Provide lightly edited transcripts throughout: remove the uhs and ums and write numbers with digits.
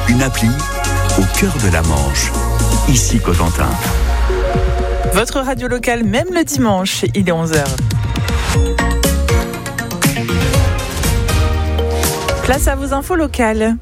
une appli au cœur de la Manche. Ici Cotentin. Votre radio locale, même le dimanche, il est 11h. Place à vos infos locales.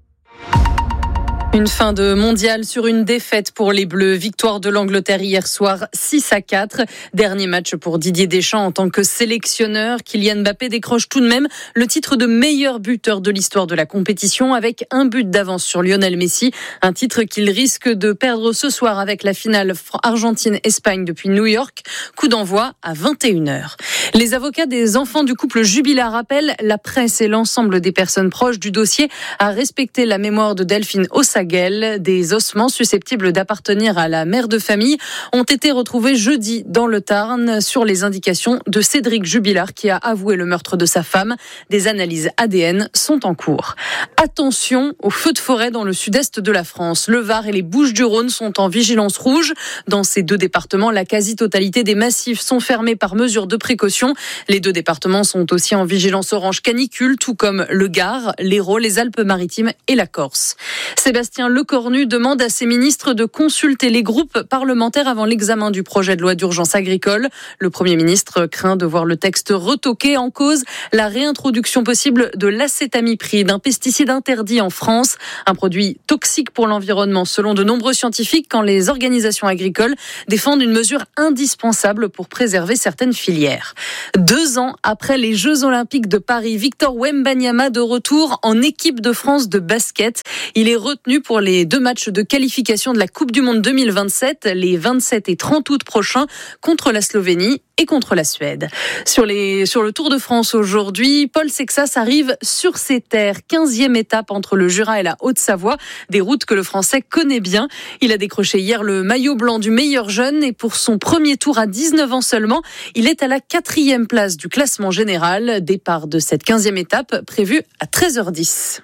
Une fin de mondial sur une défaite pour les Bleus. Victoire de l'Angleterre hier soir, 6-4. Dernier match pour Didier Deschamps en tant que sélectionneur. Kylian Mbappé décroche tout de même le titre de meilleur buteur de l'histoire de la compétition avec un but d'avance sur Lionel Messi. Un titre qu'il risque de perdre ce soir avec la finale Argentine-Espagne depuis New York. Coup d'envoi à 21h. Les avocats des enfants du couple Jubilard appellent la presse et l'ensemble des personnes proches du dossier à respecter la mémoire de Delphine Ossaguel. Des ossements susceptibles d'appartenir à la mère de famille ont été retrouvés jeudi dans le Tarn sur les indications de Cédric Jubilard qui a avoué le meurtre de sa femme. Des analyses ADN sont en cours. Attention aux feux de forêt dans le sud-est de la France. Le Var et les Bouches-du-Rhône sont en vigilance rouge. Dans ces deux départements, la quasi-totalité des massifs sont fermés par mesure de précaution. Les deux départements sont aussi en vigilance orange canicule, tout comme le Gard, l'Hérault, les Alpes-Maritimes et la Corse. Sébastien Lecornu demande à ses ministres de consulter les groupes parlementaires avant l'examen du projet de loi d'urgence agricole. Le Premier ministre craint de voir le texte retoqué. En cause la réintroduction possible de l'acétamipride, un pesticide interdit en France, un produit toxique pour l'environnement selon de nombreux scientifiques, quand les organisations agricoles défendent une mesure indispensable pour préserver certaines filières. 2 ans après les Jeux Olympiques de Paris, Victor Wembanyama de retour en équipe de France de basket. Il est retenu pour les 2 matchs de qualification de la Coupe du Monde 2027, les 27 et 30 août prochains, contre la Slovénie et contre la Suède. Sur le Tour de France aujourd'hui, Paul Sexas arrive sur ses terres. 15e étape entre le Jura et la Haute-Savoie, des routes que le Français connaît bien. Il a décroché hier le maillot blanc du meilleur jeune et pour son premier tour à 19 ans seulement, il est à la 4e place du classement général. Départ de cette 15e étape prévue à 13h10.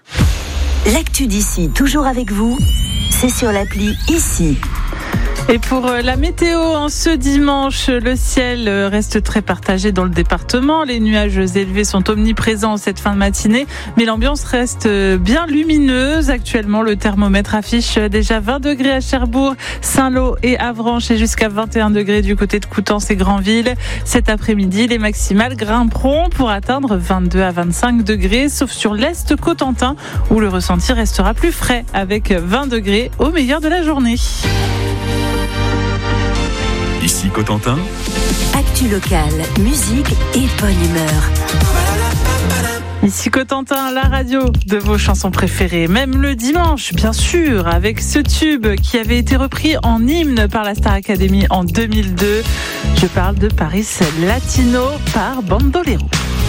L'actu d'ici, toujours avec vous, c'est sur l'appli Ici. Et pour la météo, en ce dimanche, le ciel reste très partagé dans le département. Les nuages élevés sont omniprésents en cette fin de matinée, mais l'ambiance reste bien lumineuse. Actuellement, le thermomètre affiche déjà 20 degrés à Cherbourg, Saint-Lô et Avranches et jusqu'à 21 degrés du côté de Coutances et Granville. Cet après-midi, les maximales grimperont pour atteindre 22 à 25 degrés, sauf sur l'Est Cotentin, où le ressenti restera plus frais avec 20 degrés au meilleur de la journée. Ici Cotentin. Actu locale, musique et bonne humeur. Ici Cotentin, la radio de vos chansons préférées, même le dimanche, bien sûr, avec ce tube qui avait été repris en hymne par la Star Academy en 2002. Je parle de Paris Latino par Bandolero.